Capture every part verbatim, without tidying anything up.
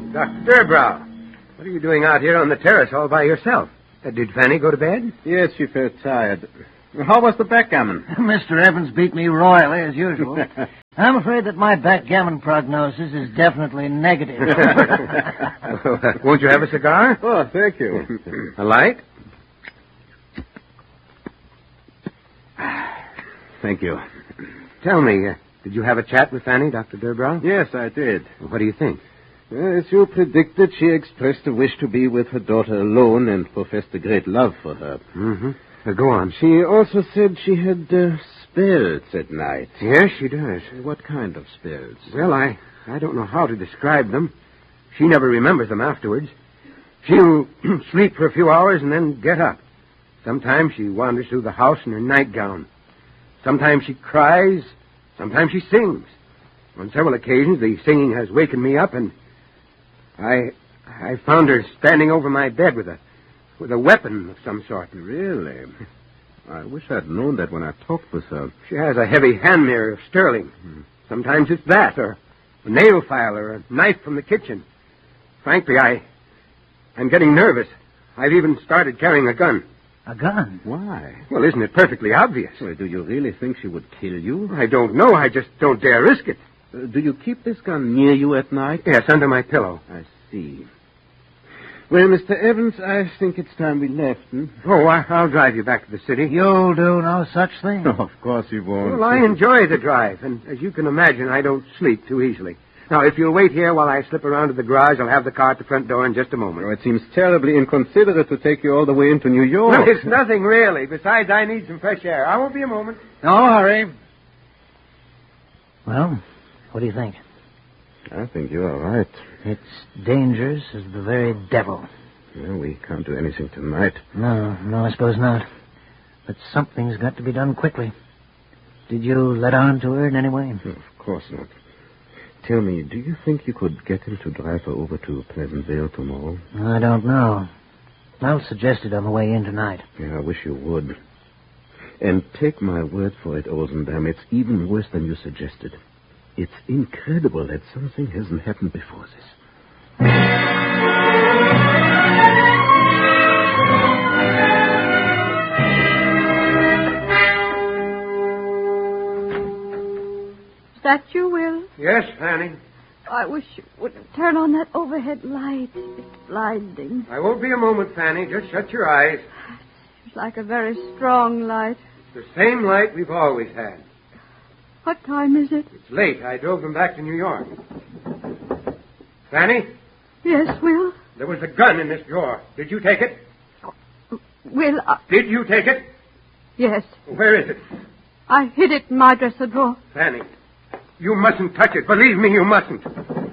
Doctor Durbrow, what are you doing out here on the terrace all by yourself? Uh, did Fanny go to bed? Yes, she felt tired. How was the backgammon? Mister Evans beat me royally, as usual. I'm afraid that my backgammon prognosis is definitely negative. Won't you have a cigar? Oh, thank you. A light? Thank you. Tell me, uh, did you have a chat with Fanny, Doctor Durbrow? Yes, I did. What do you think? As you predicted, she expressed a wish to be with her daughter alone and professed a great love for her. Mm-hmm. Uh, go on. She also said she had uh, spells at night. Yes, she does. What kind of spells? Well, I, I don't know how to describe them. She never remembers them afterwards. She'll sleep for a few hours and then get up. Sometimes she wanders through the house in her nightgown. Sometimes she cries. Sometimes she sings. On several occasions, the singing has wakened me up, and I I found her standing over my bed with a with a weapon of some sort. Really? I wish I'd known that when I talked with her. She has a heavy hand mirror of sterling. Hmm. Sometimes it's that, or a nail file, or a knife from the kitchen. Frankly, I I'm getting nervous. I've even started carrying a gun. A gun? Why? Well, isn't it perfectly obvious? Well, do you really think she would kill you? I don't know. I just don't dare risk it. Uh, do you keep this gun near you at night? Yes, under my pillow. I see. Well, Mister Evans, I think it's time we left. Hmm? Oh, I, I'll drive you back to the city. You'll do no such thing. Oh, of course you won't. Well, I enjoy the drive, and as you can imagine, I don't sleep too easily. Now, if you'll wait here while I slip around to the garage, I'll have the car at the front door in just a moment. Oh, it seems terribly inconsiderate to take you all the way into New York. Well, it's nothing, really. Besides, I need some fresh air. I won't be a moment. No hurry. Well, what do you think? I think you are right. It's dangerous as the very devil. Well, we can't do anything tonight. No, no, I suppose not. But something's got to be done quickly. Did you let on to her in any way? Oh, of course not. Tell me, do you think you could get him to drive her over to Pleasantville tomorrow? I don't know. I'll suggest it on the way in tonight. Yeah, I wish you would. And take my word for it, Olsenbaum, it's even worse than you suggested. It's incredible that something hasn't happened before this. Is that you, Will? Yes, Fanny. I wish you wouldn't turn on that overhead light. It's blinding. I won't be a moment, Fanny. Just shut your eyes. It's like a very strong light. The same light we've always had. What time is it? It's late. I drove them back to New York. Fanny? Yes, Will? There was a gun in this drawer. Did you take it? Will, I... Did you take it? Yes. Where is it? I hid it in my dresser drawer. Fanny, you mustn't touch it. Believe me, you mustn't.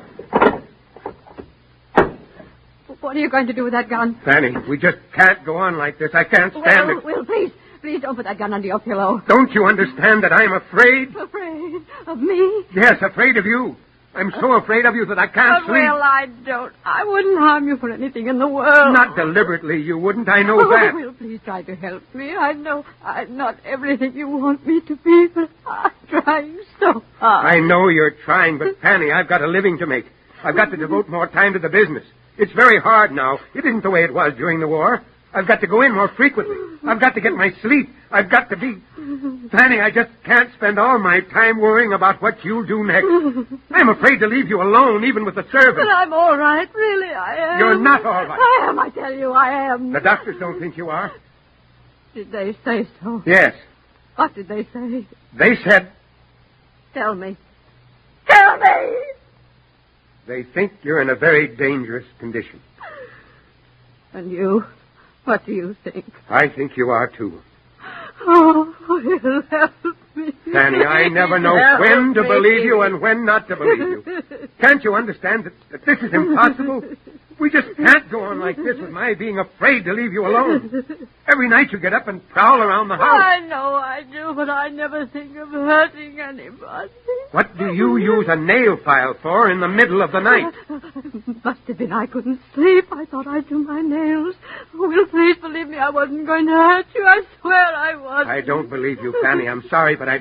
What are you going to do with that gun? Fanny, we just can't go on like this. I can't stand Will, it. Will, please. Please don't put that gun under your pillow. Don't you understand that I'm afraid? Afraid of me? Yes, afraid of you. I'm so afraid of you that I can't But, sleep. Will, I don't. I wouldn't harm you for anything in the world. Not deliberately, you wouldn't. I know Oh, that. Will, please try to help me. I know I'm not everything you want me to be, but I'm trying so hard. I know you're trying, but, Fanny, I've got a living to make. I've got to devote more time to the business. It's very hard now. It isn't the way it was during the war. I've got to go in more frequently. I've got to get my sleep. I've got to be... Fanny, I just can't spend all my time worrying about what you'll do next. I'm afraid to leave you alone, even with the servants. But I'm all right. Really, I am. You're not all right. I am, I tell you, I am. The doctors don't think you are. Did they say so? Yes. What did they say? They said Tell me. Tell me! they think you're in a very dangerous condition. And you? What do you think? I think you are, too. Oh, Will, help me. Fanny, I never know Help when to me. believe you and when not to believe you. Can't you understand that, that this is impossible? We just can't go on like this with my being afraid to leave you alone. Every night you get up and prowl around the house. I know I do, but I never think of hurting anybody. What do you use a nail file for in the middle of the night? Must have been I couldn't sleep. I thought I'd do my nails. Will, please believe me, I wasn't going to hurt you. I swear I wasn't. I don't believe you, Fanny. I'm sorry, but I don't.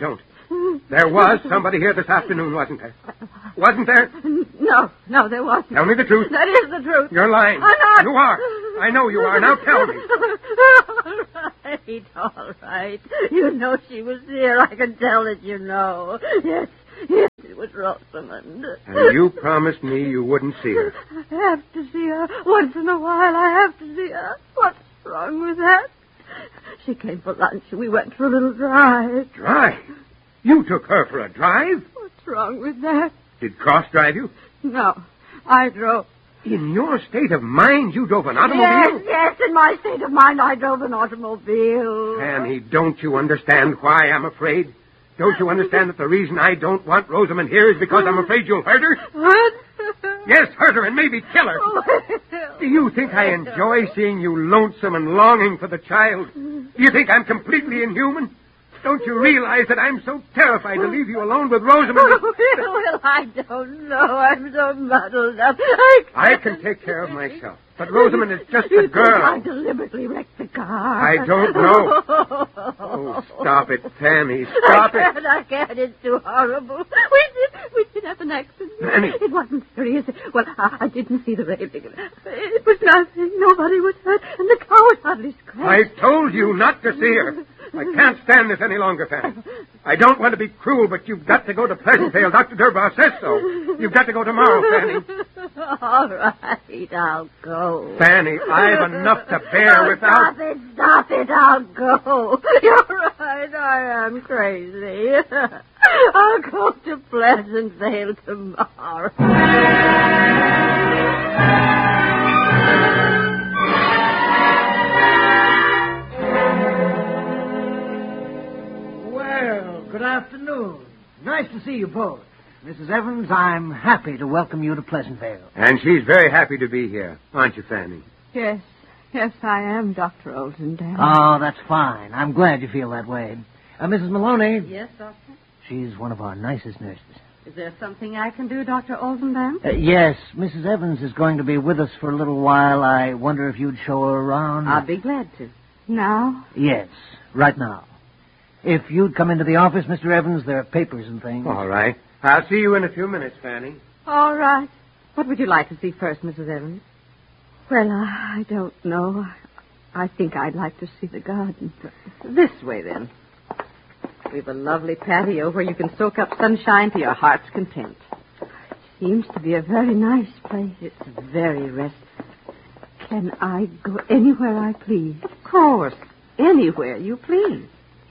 There was somebody here this afternoon, wasn't there? Wasn't there? No, no, there wasn't. Tell me the truth. That is the truth. You're lying. I'm not. You are. I know you are. Now tell me. All right, all right. You know she was here. I can tell that you know. Yes, yes, it was Rosamond. And you promised me you wouldn't see her. I have to see her. Once in a while, I have to see her. What's wrong with that? She came for lunch. We went for a little drive. Drive? You took her for a drive? What's wrong with that? Did Cross drive you? No, I drove. In your state of mind, you drove an automobile? Yes, yes, in my state of mind, I drove an automobile. Annie, don't you understand why I'm afraid? Don't you understand that the reason I don't want Rosamond here is because I'm afraid you'll hurt her? What? Yes, hurt her and maybe kill her. Do you think I enjoy seeing you lonesome and longing for the child? Do you think I'm completely inhuman? Don't you realize that I'm so terrified to leave you alone with Rosamond? Well, well, I don't know. I'm so muddled up. I, I can take care of myself. But Rosamond is just you a girl. I deliberately wrecked the car. I don't know. Oh, stop it, Fanny. Stop I it. can't, I can't. It's too horrible. We did, we did have an accident. Fanny. It wasn't serious. Well, I, I didn't see the railing. It was nothing. Nobody was hurt, and the car was hardly scratched. I told you not to see her. I can't stand this any longer, Fanny. I don't want to be cruel, but you've got to go to Pleasantvale. Doctor Durbar says so. You've got to go tomorrow, Fanny. All right, I'll go. Fanny, I've enough to bear Oh, without... Stop it, stop it, I'll go. You're right, I am crazy. I'll go to Pleasantvale tomorrow. Well, good afternoon. Nice to see you both. Missus Evans, I'm happy to welcome you to Pleasantvale. And she's very happy to be here, aren't you, Fanny? Yes, yes, I am, Doctor Oldendale. Oh, that's fine. I'm glad you feel that way. Uh, Missus Maloney, Yes, Doctor? she's one of our nicest nurses. Is there something I can do, Doctor Oldendale? Uh, yes, Missus Evans is going to be with us for a little while. I wonder if you'd show her around. I'll be glad to. Now? Yes, right now. If you'd come into the office, Mister Evans, there are papers and things. All right. I'll see you in a few minutes, Fanny. All right. What would you like to see first, Missus Evans? Well, I don't know. I think I'd like to see the garden. This way, then. We've a lovely patio where you can soak up sunshine to your heart's content. It seems to be a very nice place. It's very restful. Can I go anywhere I please? Of course. Anywhere you please.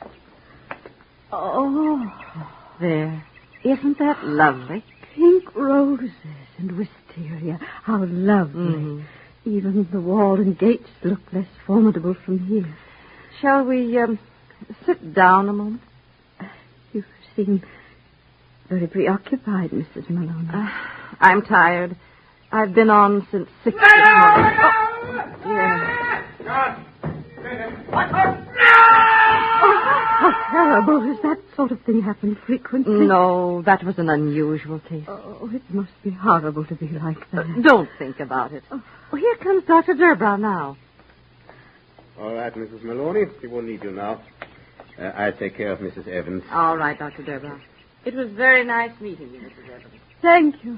Oh, there. Isn't that lovely? Pink roses and wisteria. How lovely. Mm-hmm. Even the wall and gates look less formidable from here. Shall we um, sit down a moment? You seem very preoccupied, Missus Maloney. Uh, I'm tired. I've been on since six this morning. Oh, yeah. How terrible. Has that sort of thing happened frequently? No, that was an unusual case. Oh, it must be horrible to be like that. Uh, don't think about it. Oh, well, here comes Doctor Durbar now. All right, Missus Maloney. She won't need you now. Uh, I'll take care of Missus Evans. All right, Doctor Durbar. It was very nice meeting you, Missus Evans. Thank you.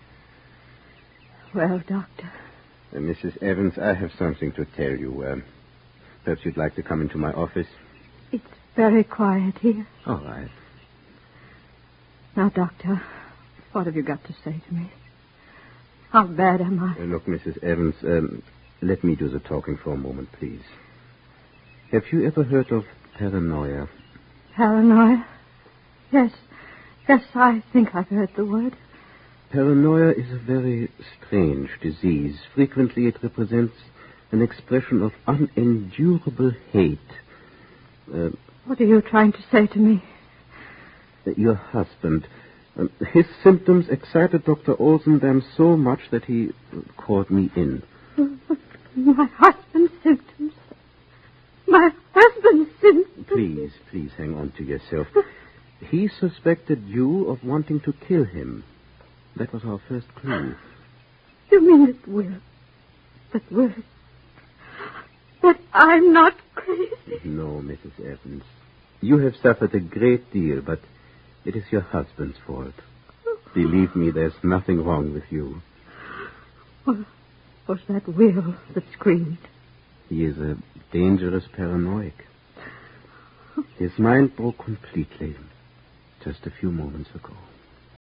Well, Doctor. Uh, Missus Evans, I have something to tell you. Uh, perhaps you'd like to come into my office? It's very quiet here. All right. Now, Doctor, what have you got to say to me? How bad am I? Uh, look, Missus Evans, um, let me do the talking for a moment, please. Have you ever heard of paranoia? Paranoia? Yes. Yes, I think I've heard the word. Paranoia is a very strange disease. Frequently it represents an expression of unendurable hate. Uh, what are you trying to say to me? Your husband. Um, his symptoms excited Doctor Olsendam so much that he called me in. My husband's symptoms? My husband's symptoms? Please, please hang on to yourself. He suspected you of wanting to kill him. That was our first clue. You mean that Will... That Will... That I'm not crazy? No, Missus Evans. You have suffered a great deal, but It is your husband's fault. Believe me, there's nothing wrong with you. What was that Will that screamed? He is a dangerous paranoic. His mind broke completely just a few moments ago.